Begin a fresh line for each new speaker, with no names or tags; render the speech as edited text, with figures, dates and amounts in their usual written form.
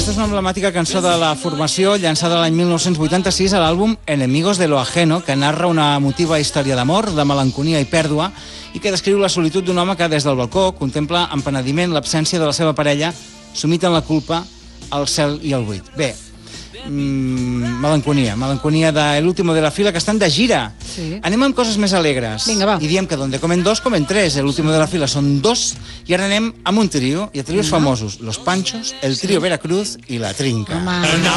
Aquesta és una emblemàtica cançó de la formació llançada l'any 1986 a l'àlbum Enemigos de lo Ajeno, que narra una emotiva història d'amor, de melanconia i pèrdua, i que descriu la solitud d'un home que des del balcó contempla amb penediment l'absència de la seva parella, sumit en la culpa, el cel i el buit. Bé, melanconia de El último de la fila, que estan de gira.
Sí.
Anem amb coses més alegres.
Vinga, va.
I diem que donde comen dos, comen tres. El último de la fila són dos, i ara anem amb un trio, i a trios famosos, Los Panchos, el trio Veracruz i la Trinca.
Home.